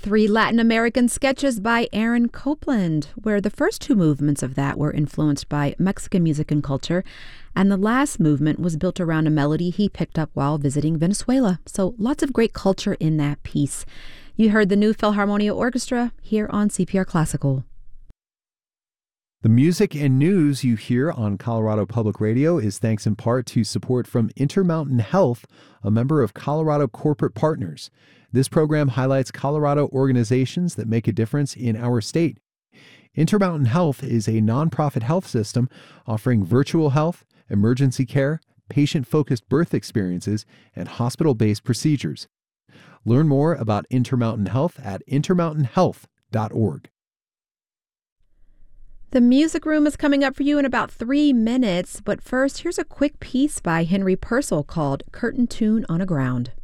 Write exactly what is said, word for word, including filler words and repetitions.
Three Latin American sketches by Aaron Copland, where the first two movements of that were influenced by Mexican music and culture, and the last movement was built around a melody he picked up while visiting Venezuela. So lots of great culture in that piece. You heard the new Philharmonia Orchestra here on C P R Classical. The music and news you hear on Colorado Public Radio is thanks in part to support from Intermountain Health, a member of Colorado Corporate Partners. This program highlights Colorado organizations that make a difference in our state. Intermountain Health is a nonprofit health system offering virtual health, emergency care, patient-focused birth experiences, and hospital-based procedures. Learn more about Intermountain Health at intermountain health dot org. The Music Room is coming up for you in about three minutes, but first, here's a quick piece by Henry Purcell called Curtain Tune on a Ground.